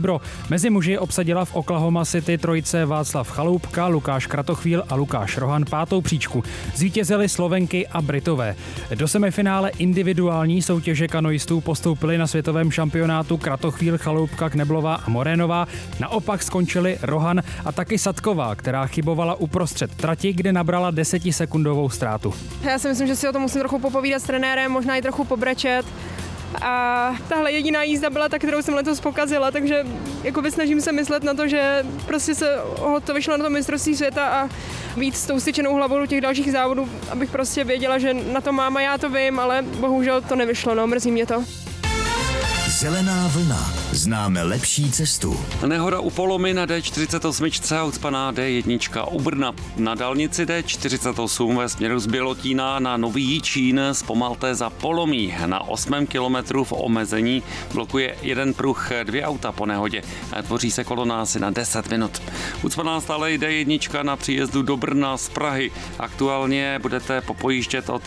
stříbro. Mezi muži obsadila v Oklahoma City trojice Václav Chaloupka, Lukáš Kratochvíl a Lukáš Rohan 5. příčku. Zvítězily Slovenky a Britové. Do semifinále individuální soutěže kanoistů postoupili na světovém šampionátu Kratochvíl, Chaloupka, Kneblová a Morénová. Naopak skončili Rohan a taky Sadková, která chybovala uprostřed trati, kde nabrala 10sekundovou ztrátu. Já si myslím, že si o tom musím trochu popovídat s trenérem, možná i trochu pobrečet. A tahle jediná jízda byla ta, kterou jsem letos pokazila, takže jakoby snažím se myslet na to, že prostě se to vyšlo na to mistrovství světa a víc s tou styčenou hlavou do těch dalších závodů, abych prostě věděla, že na to mám a já to vím, ale bohužel to nevyšlo, no, mrzí mě to. Zelená vlna. Známe lepší cestu. Nehoda u Polomy na D48 a ucpaná D1 u Brna. Na dálnici D48 ve směru z Bělotína na Nový Jičín zpomalte za Polomí. Na 8. kilometru v omezení blokuje jeden pruh, 2 auta po nehodě. Tvoří se kolona asi na 10 minut. Ucpaná stále D1 na příjezdu do Brna z Prahy. Aktuálně budete popojíždět od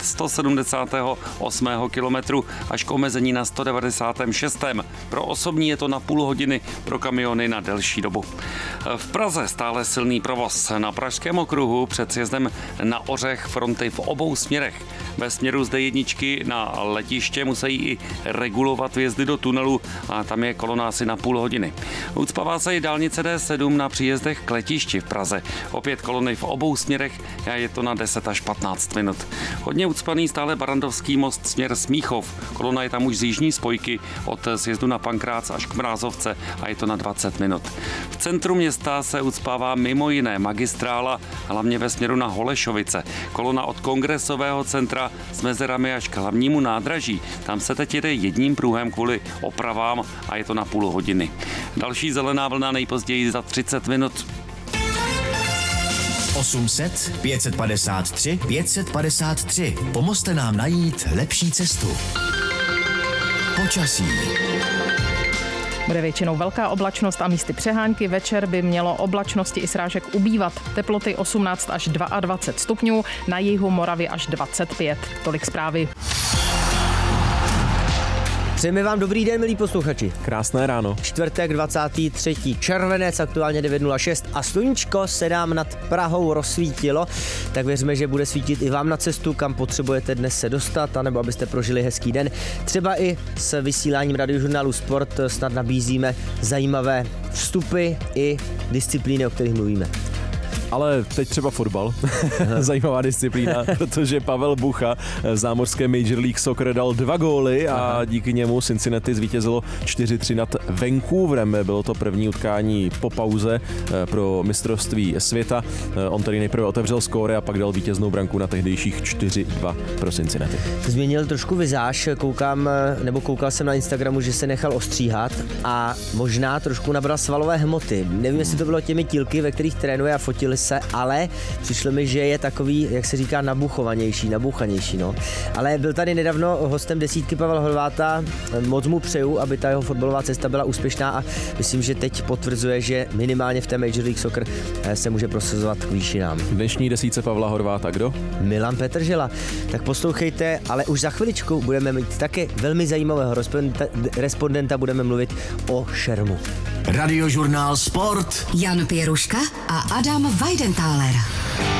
178. kilometru až k omezení na 196. Pro osobní je to na půl hodiny, pro kamiony na delší dobu. V Praze stále silný provoz. Na Pražském okruhu před sjezdem na Ořech fronty v obou směrech. Ve směru z D1 na letiště musí i regulovat vjezdy do tunelu a tam je kolona asi na půl hodiny. Ucpává se i dálnice D7 na příjezdech k letišti v Praze. Opět kolony v obou směrech a je to na 10 až 15 minut. Hodně ucpaný stále Barandovský most směr Smíchov. Kolona je tam už z jižní spojky od sjezdu na Pankrác až k Mrázovce a je to na 20 minut. V centru města se ucpává mimo jiné magistrála, hlavně ve směru na Holešovice. Kolona od Kongresového centra s mezerami až k hlavnímu nádraží. Tam se teď jede jedním pruhem kvůli opravám a je to na půl hodiny. Další zelená vlna nejpozději za 30 minut. 800 553 553. Pomozte nám najít lepší cestu. Počasí. Bude většinou velká oblačnost a místy přehánky. Večer by mělo oblačnosti i srážek ubývat. Teploty 18 až 22 stupňů, na jihu Moravy až 25. Tolik zprávy. Přejeme vám dobrý den, milí posluchači. Krásné ráno. Čtvrtek 23. červenec, aktuálně 9:06 a sluníčko se nám nad Prahou rozsvítilo, tak věříme, že bude svítit i vám na cestu, kam potřebujete dnes se dostat, anebo abyste prožili hezký den. Třeba i s vysíláním radiožurnálu Sport snad nabízíme zajímavé vstupy i disciplíny, o kterých mluvíme. Ale teď třeba fotbal. Zajímavá disciplína, protože Pavel Bucha v zámořské Major League Soccer dal 2 góly a díky němu Cincinnati zvítězilo 4-3 nad Vancouverem. Bylo to první utkání po pauze pro mistrovství světa. On tady nejprve otevřel skóre a pak dal vítěznou branku na tehdejších 4-2 pro Cincinnati. Změnil trošku vizáž, koukal jsem na Instagramu, že se nechal ostříhat a možná trošku nabral svalové hmoty. Nevím, jestli to bylo těmi tílky, ve kterých trénuje a fotili se, ale přišlo mi, že je takový, jak se říká, nabuchanější, no. Ale byl tady nedávno hostem desítky Pavel Horváta, moc mu přeju, aby ta jeho fotbalová cesta byla úspěšná a myslím, že teď potvrzuje, že minimálně v té Major League Soccer se může prosazovat k výšinám. V dnešní desítce Pavla Horváta kdo? Milan Petržela. Tak poslouchejte, ale už za chviličku budeme mít taky velmi zajímavého respondenta, budeme mluvit o šermu. Radiožurnál Sport. Jan Pěruška a Adam Weidenthaler.